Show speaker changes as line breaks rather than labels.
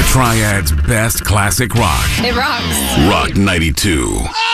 Triad's best classic rock.
It rocks.
Rock 92.